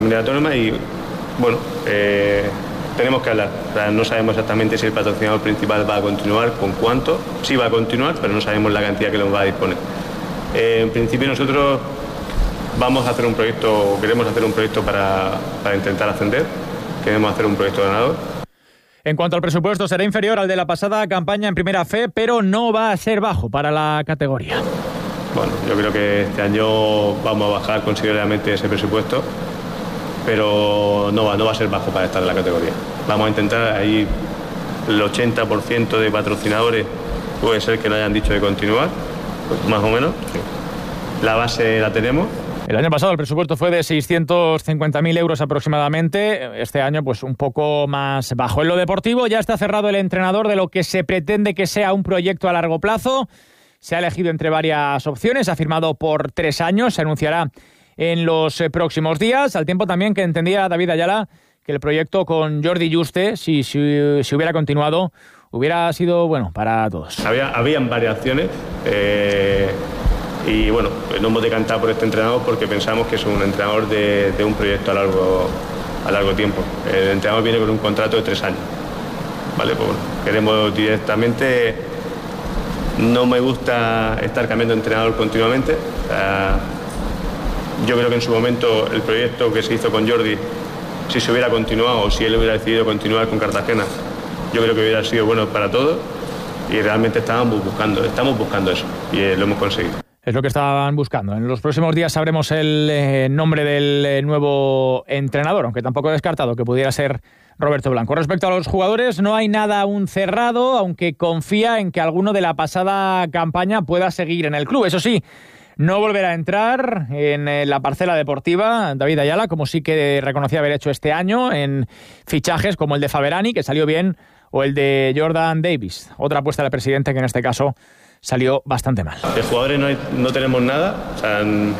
Comunidad autónoma y bueno, tenemos que hablar. O sea, no sabemos exactamente si el patrocinador principal va a continuar, con cuánto. Sí va a continuar, pero no sabemos la cantidad que nos va a disponer. En principio nosotros vamos a hacer un proyecto, queremos hacer un proyecto para intentar ascender. Queremos hacer un proyecto ganador. En cuanto al presupuesto, será inferior al de la pasada campaña en Primera Fe, pero no va a ser bajo para la categoría. Bueno, yo creo que este año vamos a bajar considerablemente ese presupuesto, pero no va a ser bajo para estar en la categoría. Vamos a intentar, ahí el 80% de patrocinadores puede ser que no hayan dicho de continuar, pues más o menos. La base la tenemos. El año pasado el presupuesto fue de 650.000 euros aproximadamente. Este año, pues un poco más bajo. En lo deportivo ya está cerrado el entrenador de lo que se pretende que sea un proyecto a largo plazo. Se ha elegido entre varias opciones. Ha firmado por 3 años. Se anunciará en los próximos días. Al tiempo también que entendía David Ayala que el proyecto con Jordi Juste, si hubiera continuado, hubiera sido bueno para todos. Habían variaciones. Y bueno, no hemos decantado por este entrenador porque pensamos que es un entrenador de un proyecto a largo tiempo. El entrenador viene con un contrato de 3 años. Vale, pues bueno, queremos directamente. No me gusta estar cambiando de entrenador continuamente. Yo creo que en su momento el proyecto que se hizo con Jordi, si se hubiera continuado o si él hubiera decidido continuar con Cartagena, yo creo que hubiera sido bueno para todos y realmente estamos buscando eso y lo hemos conseguido. Es lo que estaban buscando. En los próximos días sabremos el nombre del nuevo entrenador, aunque tampoco he descartado que pudiera ser Roberto Blanco. Respecto a los jugadores, no hay nada aún cerrado, aunque confía en que alguno de la pasada campaña pueda seguir en el club. Eso sí, no volverá a entrar en la parcela deportiva David Ayala, como sí que reconocía haber hecho este año en fichajes como el de Faberani, que salió bien, o el de Jordan Davis. Otra apuesta del presidente que en este caso salió bastante mal. De jugadores no tenemos nada. O sea,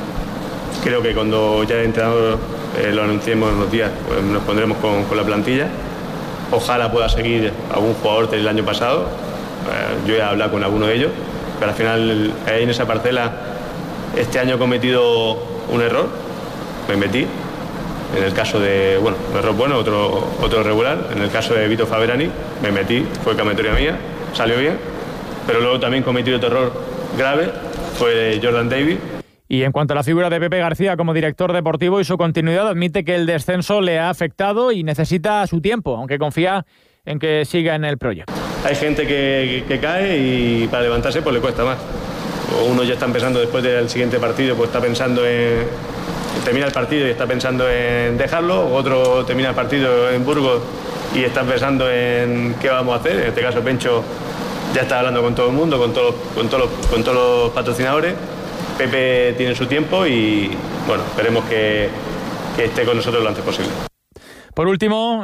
creo que cuando ya el entrenador lo anunciemos en unos días, pues nos pondremos con la plantilla. Ojalá pueda seguir algún jugador del año pasado. Yo he hablado con alguno de ellos, pero al final ahí en esa parcela este año he cometido un error. Me metí. En el caso de, un error bueno, otro regular. En el caso de Vito Faberani, me metí, fue camatoria mía, salió bien. Pero luego también cometido otro error grave, fue Jordan Davis. Y en cuanto a la figura de Pepe García como director deportivo y su continuidad, admite que el descenso le ha afectado y necesita su tiempo, aunque confía en que siga en el proyecto. Hay gente que cae y para levantarse pues le cuesta más. Uno ya está empezando después del siguiente partido, pues está pensando en... termina el partido y está pensando en dejarlo, otro termina el partido en Burgos y está pensando en qué vamos a hacer. En este caso Pencho ya está hablando con todo el mundo, con todos los patrocinadores. Pepe tiene su tiempo y bueno, esperemos que esté con nosotros lo antes posible. Por último,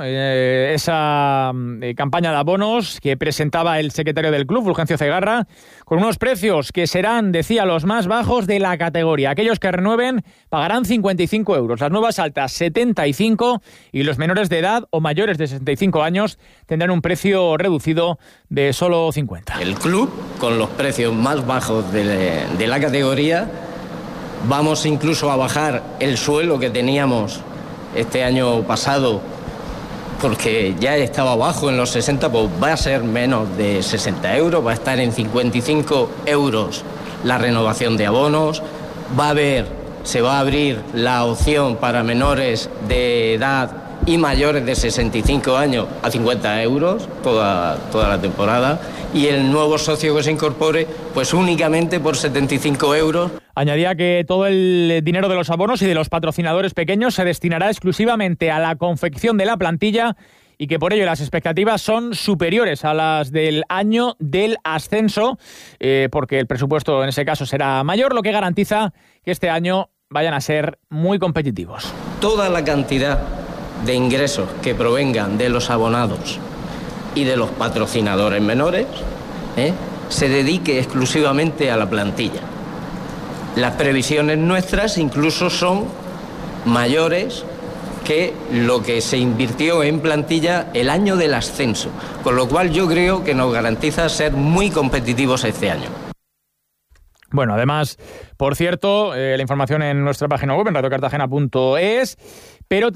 esa campaña de abonos que presentaba el secretario del club, Fulgencio Cegarra, con unos precios que serán, decía, los más bajos de la categoría. Aquellos que renueven pagarán 55 euros, las nuevas altas 75 y los menores de edad o mayores de 65 años tendrán un precio reducido de solo 50. El club, con los precios más bajos de la categoría, vamos incluso a bajar el suelo que teníamos este año pasado, porque ya estaba bajo en los 60, pues va a ser menos de 60 euros, va a estar en 55 euros la renovación de abonos, se va a abrir la opción para menores de edad y mayores de 65 años a 50 euros toda la temporada, y el nuevo socio que se incorpore pues únicamente por 75 euros. Añadía que todo el dinero de los abonos y de los patrocinadores pequeños se destinará exclusivamente a la confección de la plantilla y que por ello las expectativas son superiores a las del año del ascenso, porque el presupuesto en ese caso será mayor, lo que garantiza que este año vayan a ser muy competitivos. Toda la cantidad de ingresos que provengan de los abonados y de los patrocinadores menores se dedique exclusivamente a la plantilla. Las previsiones nuestras incluso son mayores que lo que se invirtió en plantilla el año del ascenso, con lo cual yo creo que nos garantiza ser muy competitivos este año. Bueno, además, por cierto, la información en nuestra página web, en radiocartagena.es, pero